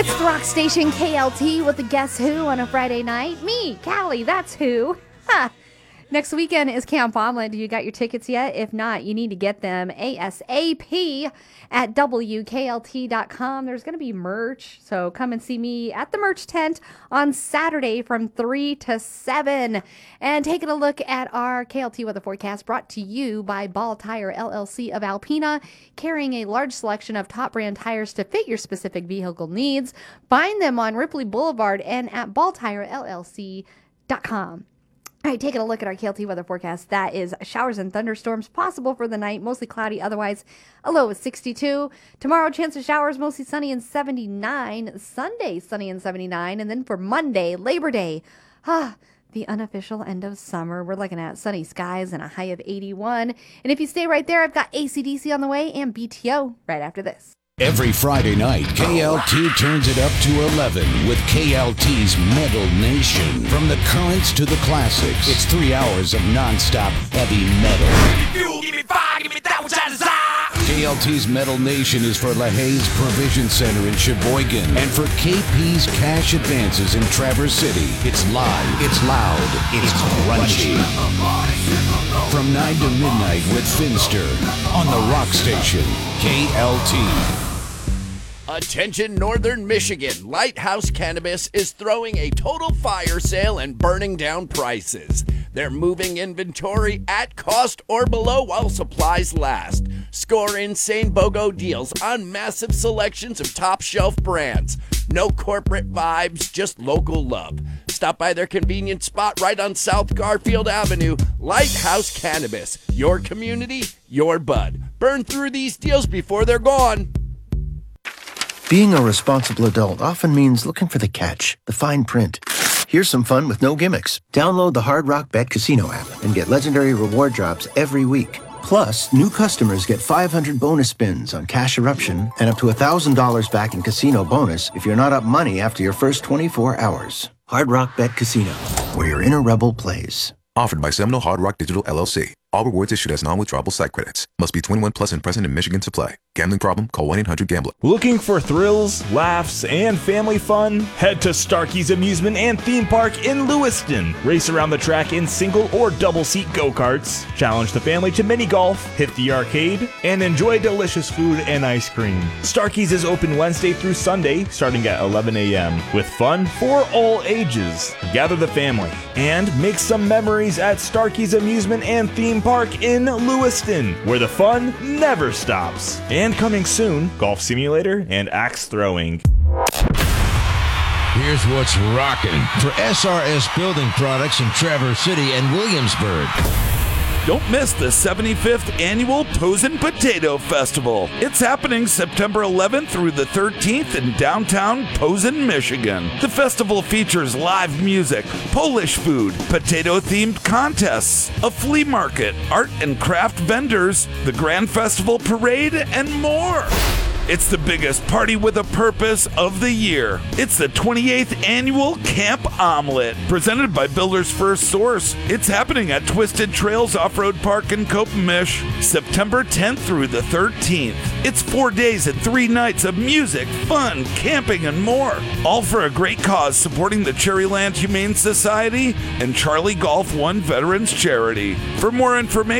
It's the rock station KLT with the Guess Who on a Friday night. Me, Callie, that's who. Ha! Next weekend is Camp Omelet. You got your tickets yet? If not, you need to get them ASAP at WKLT.com. There's going to be merch, so come and see me at the merch tent on Saturday from 3 to 7. And taking a look at our KLT weather forecast brought to you by Ball Tire LLC of Alpena, carrying a large selection of top brand tires to fit your specific vehicle needs. Find them on Ripley Boulevard and at balltirellc.com. All right, taking a look at our KLT weather forecast. That is showers and thunderstorms possible for the night, mostly cloudy, otherwise a low of 62. Tomorrow, chance of showers, mostly sunny and 79. Sunday, sunny and 79. And then for Monday, Labor Day, the unofficial end of summer, we're looking at sunny skies and a high of 81. And if you stay right there, I've got AC/DC on the way and BTO right after this. Every Friday night, KLT turns it up to 11 with KLT's Metal Nation. From the currents to the classics, it's 3 hours of nonstop heavy metal. Give me fire, give me that which I desire. KLT's Metal Nation is for LaHaye's Provision Center in Sheboygan and for KP's Cash Advances in Traverse City. It's live, it's loud, it's crunchy. From 9 to midnight with Finster on the rock station, KLT. Attention Northern Michigan, Lighthouse Cannabis is throwing a total fire sale and burning down prices. They're moving inventory at cost or below while supplies last. Score insane BOGO deals on massive selections of top shelf brands. No corporate vibes, just local love. Stop by their convenient spot right on South Garfield Avenue. Lighthouse Cannabis, your community, your bud. Burn through these deals before they're gone. Being a responsible adult often means looking for the catch, the fine print. Here's some fun with no gimmicks. Download the Hard Rock Bet Casino app and get legendary reward drops every week. Plus, new customers get 500 bonus spins on Cash Eruption and up to $1,000 back in casino bonus if you're not up money after your first 24 hours. Hard Rock Bet Casino, where your inner rebel plays. Offered by Seminole Hard Rock Digital LLC. All rewards issued as non-withdrawable site credits. Must be 21 plus and present in Michigan to play. Gambling problem? Call 1-800-GAMBLER. Looking for thrills, laughs, and family fun? Head to Starkey's Amusement and Theme Park in Lewiston. Race around the track in single or double seat go-karts. Challenge the family to mini golf, hit the arcade, and enjoy delicious food and ice cream. Starkey's is open Wednesday through Sunday, starting at 11 a.m. with fun for all ages. Gather the family and make some memories at Starkey's Amusement and Theme Park in Lewiston, where the fun never stops. And coming soon, golf simulator and axe throwing. Here's what's rocking for SRS Building Products in Traverse City and Williamsburg. Don't miss the 75th Annual Posen Potato Festival. It's happening September 11th through the 13th in downtown Posen, Michigan. The festival features live music, Polish food, potato-themed contests, a flea market, art and craft vendors, the Grand Festival Parade, and more. It's the biggest party with a purpose of the year. It's the 28th Annual Camp Omelet, presented by Builder's First Source. It's happening at Twisted Trails Off-Road Park in Copemish, September 10th through the 13th. It's 4 days and 3 nights of music, fun, camping, and more. All for a great cause supporting the Cherryland Humane Society and Charlie Golf One Veterans Charity. For more information,